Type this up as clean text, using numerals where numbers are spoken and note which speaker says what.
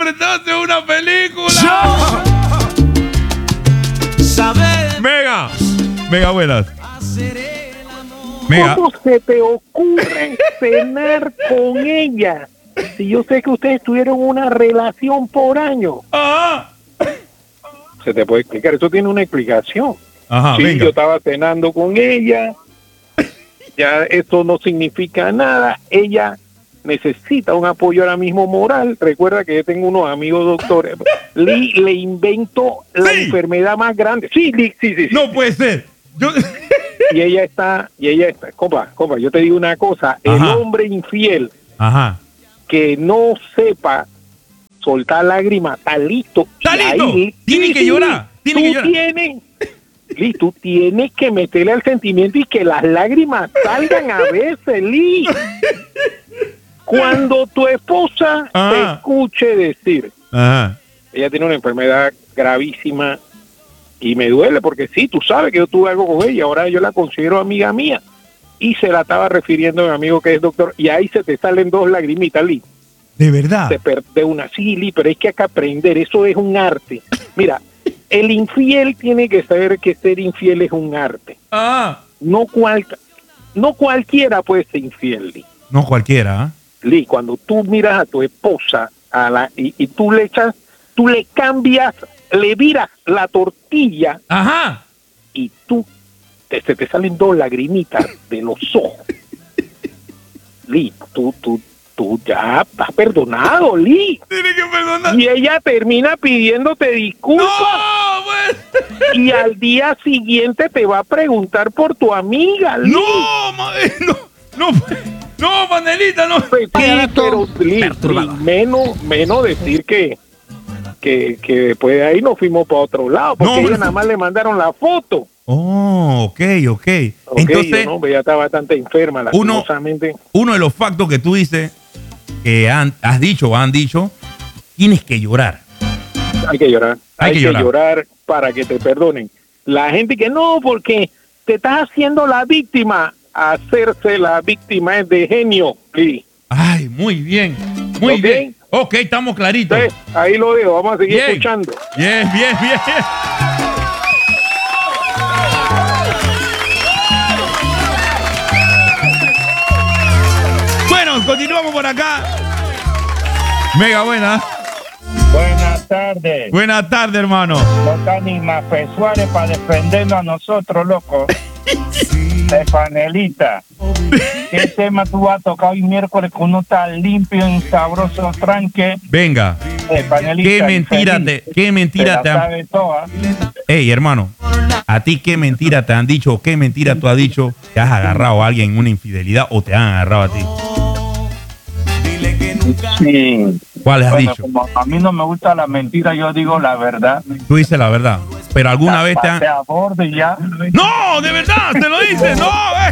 Speaker 1: Siempre estás en una película. Mega buenas.
Speaker 2: ¿Cómo se te ocurre cenar con ella? Si yo sé que ustedes tuvieron una relación por año.
Speaker 1: Ajá.
Speaker 2: Se te puede explicar, eso tiene una explicación.
Speaker 1: Ajá,
Speaker 2: sí,
Speaker 1: venga.
Speaker 2: yo estaba cenando con ella, ya esto no significa nada, ella necesita un apoyo ahora mismo moral. Recuerda que yo tengo unos amigos doctores. Lee le invento la enfermedad más grande. Sí, Lee, sí.
Speaker 1: No puede ser.
Speaker 2: Y ella está, compa, yo te digo una cosa, el hombre infiel que no sepa soltar lágrimas, está listo.
Speaker 1: Está listo.
Speaker 2: Ahí,
Speaker 1: Tiene que llorar.
Speaker 2: Lee, tú tienes que meterle al sentimiento y que las lágrimas salgan a veces, Lee. Cuando tu esposa te escuche decir, ella tiene una enfermedad gravísima y me duele porque sí, tú sabes que yo tuve algo con ella, ahora yo la considero amiga mía, y se la estaba refiriendo a mi amigo que es doctor, y ahí se te salen dos lagrimitas, Lee.
Speaker 1: ¿De verdad?
Speaker 2: Se perde una, sí, Lee, pero es que hay que aprender, eso es un arte. Mira, el infiel tiene que saber que ser infiel es un arte. No cualquiera puede ser infiel, Lee.
Speaker 1: No cualquiera,
Speaker 2: Lee, cuando tú miras a tu esposa y tú le cambias, le viras la tortilla y se te salen dos lagrimitas de los ojos. Lee, tú ya estás perdonado, Lee.
Speaker 1: Tiene que perdonar.
Speaker 2: Y ella termina pidiéndote disculpas.
Speaker 1: ¡No, pues!
Speaker 2: Y al día siguiente te va a preguntar por tu amiga, Lee.
Speaker 1: No, Panelita, no.
Speaker 2: Pues, sí, pero Lee, menos decir que después de ahí nos fuimos para otro lado, porque ellos nada más le mandaron la foto.
Speaker 1: Oh, ok. Entonces,
Speaker 2: no, ya está bastante enferma, lastimosamente.
Speaker 1: Uno de los factos que tú dices, que han dicho, tienes que llorar.
Speaker 2: Hay que llorar para que te perdonen. La gente que no, porque te estás haciendo la víctima. Hacerse la víctima es de genio, sí.
Speaker 1: Ay, muy bien. Muy bien. Ok, estamos claritos.
Speaker 2: Sí, ahí lo dejo, vamos a seguir escuchando.
Speaker 1: Bien. Bueno, continuamos por acá. Mega buena.
Speaker 3: Buenas tardes.
Speaker 1: Buenas tardes, hermano.
Speaker 3: No está ni Mafe Suárez para defendernos a nosotros, loco. De Panelita. ¿Qué tema tú vas a tocar hoy miércoles con uno tan limpio y sabroso tranque?
Speaker 1: Venga.
Speaker 3: Panelita,
Speaker 1: ¿Qué mentira te han dicho? Ey, hermano, ¿a ti qué mentira te han dicho? ¿Qué mentira tú has dicho? ¿Te has agarrado a alguien en una infidelidad o te han agarrado a ti?
Speaker 3: Sí.
Speaker 1: ¿Cuáles has dicho?
Speaker 3: Como a mí no me gusta la mentira, yo digo la verdad.
Speaker 1: Tú dices la verdad. Pero alguna vez te han...
Speaker 3: a borde ya.
Speaker 1: ¡No! ¡De verdad! ¡Te lo dices! ¡No!